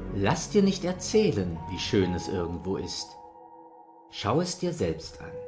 Lass dir nicht erzählen, wie schön es irgendwo ist. Schau es dir selbst an.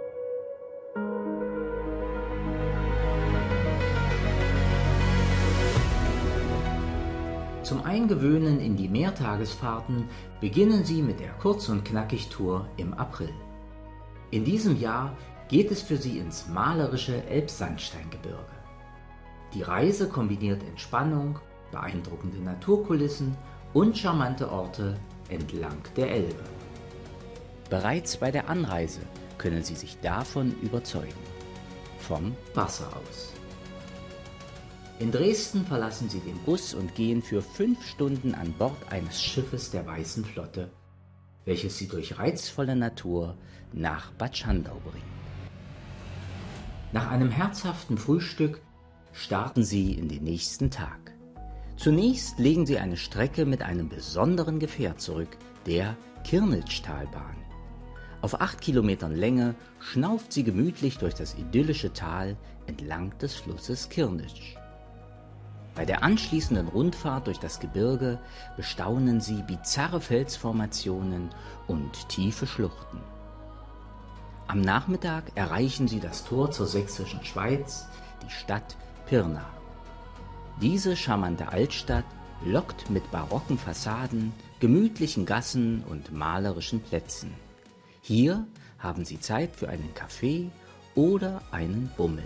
Zum Eingewöhnen in die Mehrtagesfahrten beginnen Sie mit der Kurz- und Knackig-Tour im April. In diesem Jahr geht es für Sie ins malerische Elbsandsteingebirge. Die Reise kombiniert Entspannung, beeindruckende Naturkulissen und charmante Orte entlang der Elbe. Bereits bei der Anreise können Sie sich davon überzeugen. Vom Wasser aus. In Dresden verlassen Sie den Bus und gehen für 5 Stunden an Bord eines Schiffes der Weißen Flotte, welches Sie durch reizvolle Natur nach Bad Schandau bringt. Nach einem herzhaften Frühstück starten Sie in den nächsten Tag. Zunächst legen Sie eine Strecke mit einem besonderen Gefährt zurück, der Kirnitschtalbahn. Auf 8 Kilometern Länge schnauft sie gemütlich durch das idyllische Tal entlang des Flusses Kirnitsch. Bei der anschließenden Rundfahrt durch das Gebirge bestaunen Sie bizarre Felsformationen und tiefe Schluchten. Am Nachmittag erreichen Sie das Tor zur sächsischen Schweiz, die Stadt Pirna. Diese charmante Altstadt lockt mit barocken Fassaden, gemütlichen Gassen und malerischen Plätzen. Hier haben Sie Zeit für einen Kaffee oder einen Bummel.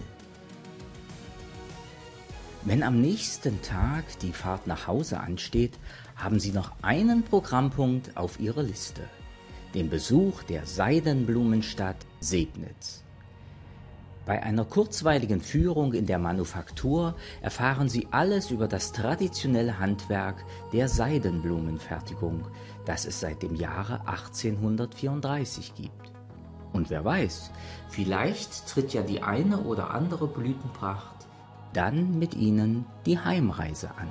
Wenn am nächsten Tag die Fahrt nach Hause ansteht, haben Sie noch einen Programmpunkt auf Ihrer Liste: den Besuch der Seidenblumenstadt Sebnitz. Bei einer kurzweiligen Führung in der Manufaktur erfahren Sie alles über das traditionelle Handwerk der Seidenblumenfertigung, das es seit dem Jahre 1834 gibt. Und wer weiß, vielleicht tritt ja die eine oder andere Blütenpracht dann mit Ihnen die Heimreise an.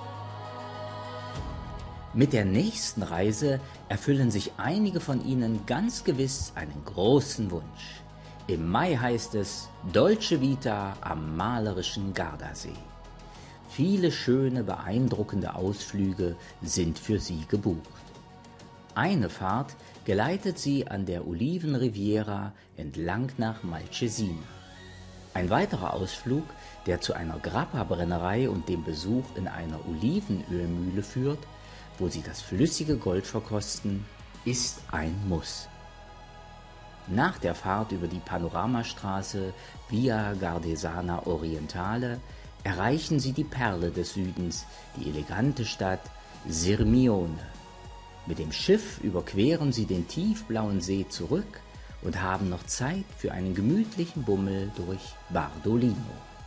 Mit der nächsten Reise erfüllen sich einige von Ihnen ganz gewiss einen großen Wunsch. Im Mai heißt es Dolce Vita am malerischen Gardasee. Viele schöne, beeindruckende Ausflüge sind für Sie gebucht. Eine Fahrt geleitet Sie an der Olivenriviera entlang nach Malcesina. Ein weiterer Ausflug, der zu einer Grappa-Brennerei und dem Besuch in einer Olivenölmühle führt, wo Sie das flüssige Gold verkosten, ist ein Muss. Nach der Fahrt über die Panoramastraße Via Gardesana Orientale erreichen Sie die Perle des Südens, die elegante Stadt Sirmione. Mit dem Schiff überqueren Sie den tiefblauen See zurück und haben noch Zeit für einen gemütlichen Bummel durch Bardolino.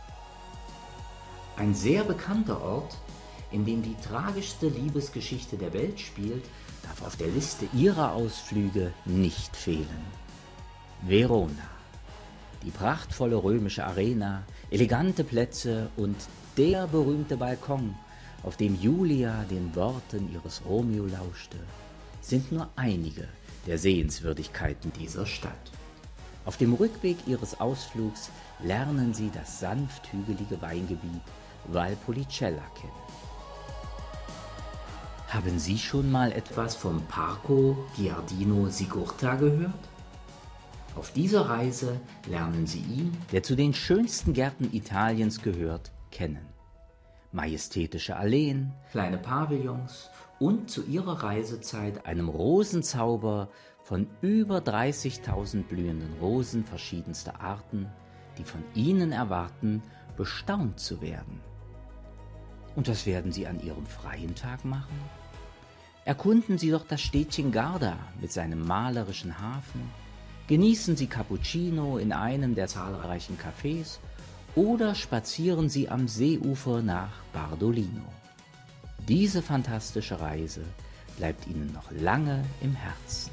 Ein sehr bekannter Ort, in dem die tragischste Liebesgeschichte der Welt spielt, darf auf der Liste Ihrer Ausflüge nicht fehlen. Verona. Die prachtvolle römische Arena, elegante Plätze und der berühmte Balkon, auf dem Julia den Worten ihres Romeo lauschte, sind nur einige der Sehenswürdigkeiten dieser Stadt. Auf dem Rückweg Ihres Ausflugs lernen Sie das sanft hügelige Weingebiet Valpolicella kennen. Haben Sie schon mal etwas vom Parco Giardino Sigurta gehört? Auf dieser Reise lernen Sie ihn, der zu den schönsten Gärten Italiens gehört, kennen. Majestätische Alleen, kleine Pavillons und zu Ihrer Reisezeit einem Rosenzauber von über 30.000 blühenden Rosen verschiedenster Arten, die von Ihnen erwarten, bestaunt zu werden. Und was werden Sie an Ihrem freien Tag machen? Erkunden Sie doch das Städtchen Garda mit seinem malerischen Hafen, genießen Sie Cappuccino in einem der zahlreichen Cafés oder spazieren Sie am Seeufer nach Bardolino. Diese fantastische Reise bleibt Ihnen noch lange im Herzen.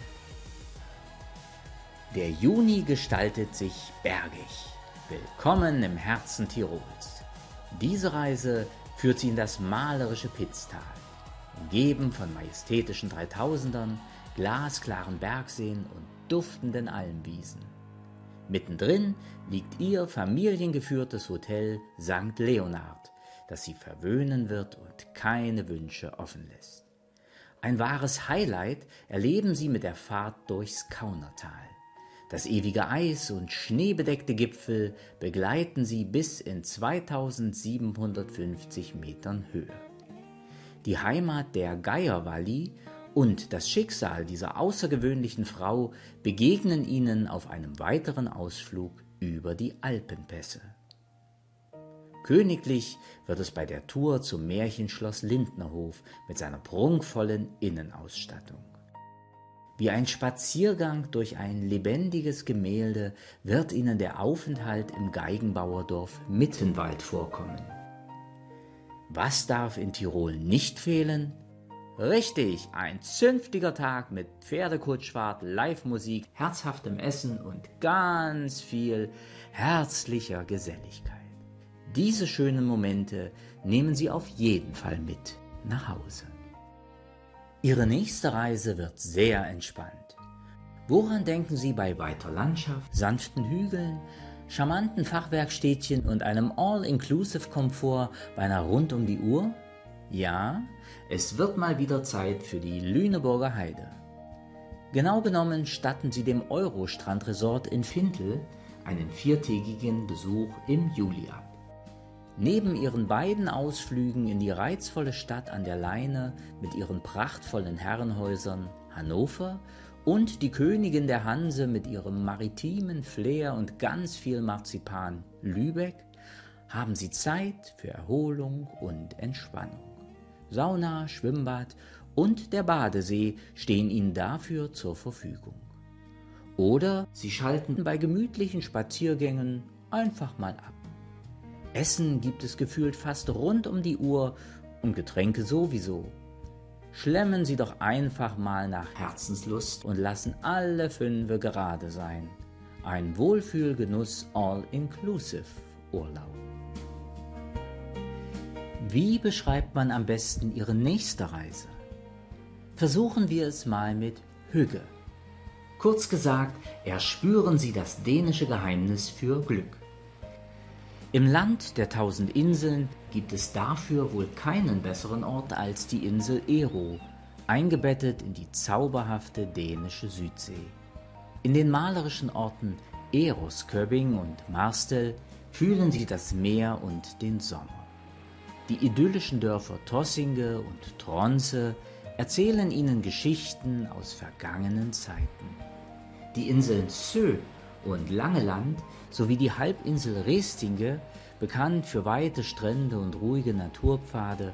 Der Juni gestaltet sich bergig. Willkommen im Herzen Tirols. Diese Reise führt Sie in das malerische Pitztal, umgeben von majestätischen 3000ern, glasklaren Bergseen und duftenden Almwiesen. Mittendrin liegt Ihr familiengeführtes Hotel St. Leonhard, das Sie verwöhnen wird und keine Wünsche offen lässt. Ein wahres Highlight erleben Sie mit der Fahrt durchs Kaunertal. Das ewige Eis und schneebedeckte Gipfel begleiten Sie bis in 2750 Metern Höhe. Die Heimat der Geierwalli und das Schicksal dieser außergewöhnlichen Frau begegnen Ihnen auf einem weiteren Ausflug über die Alpenpässe. Königlich wird es bei der Tour zum Märchenschloss Lindnerhof mit seiner prunkvollen Innenausstattung. Wie ein Spaziergang durch ein lebendiges Gemälde wird Ihnen der Aufenthalt im Geigenbauerdorf Mittenwald vorkommen. Was darf in Tirol nicht fehlen? Richtig, ein zünftiger Tag mit Pferdekutschfahrt, Live-Musik, herzhaftem Essen und ganz viel herzlicher Geselligkeit. Diese schönen Momente nehmen Sie auf jeden Fall mit nach Hause. Ihre nächste Reise wird sehr entspannt. Woran denken Sie bei weiter Landschaft, sanften Hügeln, charmanten Fachwerkstädtchen und einem All-Inclusive-Komfort bei einer rund um die Uhr? Ja, es wird mal wieder Zeit für die Lüneburger Heide. Genau genommen statten Sie dem Euro-Strandresort in Findel einen 4-tägigen Besuch im Juli ab. Neben ihren beiden Ausflügen in die reizvolle Stadt an der Leine mit ihren prachtvollen Herrenhäusern Hannover und die Königin der Hanse mit ihrem maritimen Flair und ganz viel Marzipan Lübeck haben Sie Zeit für Erholung und Entspannung. Sauna, Schwimmbad und der Badesee stehen Ihnen dafür zur Verfügung. Oder Sie schalten bei gemütlichen Spaziergängen einfach mal ab. Essen gibt es gefühlt fast rund um die Uhr und Getränke sowieso. Schlemmen Sie doch einfach mal nach Herzenslust und lassen alle Fünfe gerade sein. Ein Wohlfühlgenuss All-Inclusive Urlaub. Wie beschreibt man am besten Ihre nächste Reise? Versuchen wir es mal mit Hygge. Kurz gesagt, erspüren Sie das dänische Geheimnis für Glück. Im Land der 1000 Inseln gibt es dafür wohl keinen besseren Ort als die Insel Ero, eingebettet in die zauberhafte dänische Südsee. In den malerischen Orten Ærøskøbing und Marstal fühlen Sie das Meer und den Sommer. Die idyllischen Dörfer Tossinge und Tromsø erzählen Ihnen Geschichten aus vergangenen Zeiten. Die Inseln Sø und Langeland sowie die Halbinsel Reestinge, bekannt für weite Strände und ruhige Naturpfade,